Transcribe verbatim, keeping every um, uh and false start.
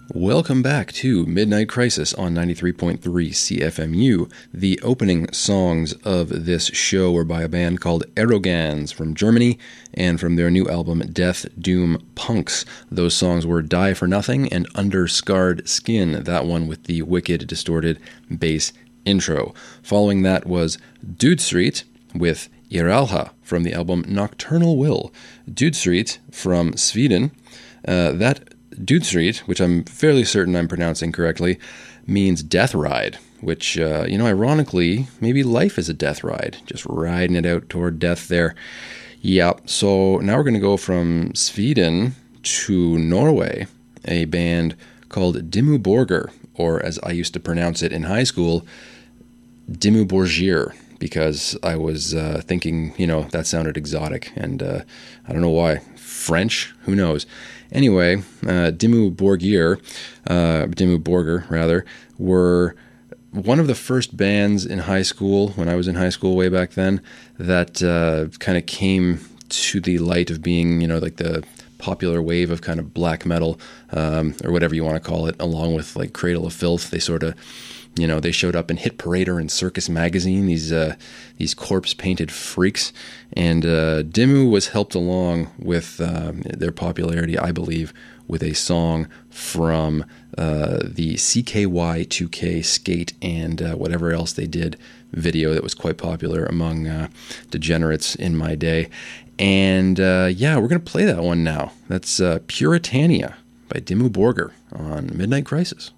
Welcome back to Midnight Crisis on ninety-three point three C F M U. The opening songs of this show were by a band called Arrogans from Germany and from their new album Death Doom Punks. Those songs were Die for Nothing and Under Scarred Skin, that one with the wicked distorted bass intro. Following that was Dude Street with Iralha from the album Nocturnal Will. Dude Street from Sweden. Uh, that Dude Street, which I'm fairly certain I'm pronouncing correctly, means death ride, which, uh, you know, ironically, maybe life is a death ride, just riding it out toward death there. Yeah, so now we're going to go from Sweden to Norway, a band called Dimmu Borgir, or as I used to pronounce it in high school, Dimmu Borgir, because I was uh, thinking, you know, that sounded exotic, and uh, I don't know why. French? Who knows? Anyway, uh, Dimmu Borgir, uh, Dimmu Borgir, rather, were one of the first bands in high school, when I was in high school way back then, that uh, kind of came to the light of being, you know, like the popular wave of kind of black metal, um, or whatever you want to call it, along with like Cradle of Filth. They sort of, you know, they showed up in Hit Parader and Circus Magazine, these uh, these corpse-painted freaks. And uh, Dimmu was helped along with uh, their popularity, I believe, with a song from uh, the C K Y two K Skate and uh, whatever else they did video that was quite popular among uh, degenerates in my day. And uh, yeah, we're going to play that one now. That's uh, Puritania by Dimmu Borgir on Midnight Crisis.